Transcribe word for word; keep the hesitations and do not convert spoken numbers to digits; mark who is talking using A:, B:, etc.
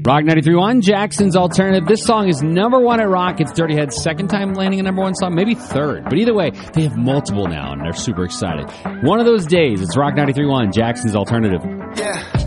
A: Rock ninety-three point one, Jackson's Alternative. This song is number one at Rock. It's Dirty Head's second time landing a number one song, maybe third. But either way, they have multiple now, and they're super excited. One of those days, it's Rock ninety-three point one, Jackson's Alternative.
B: Yeah.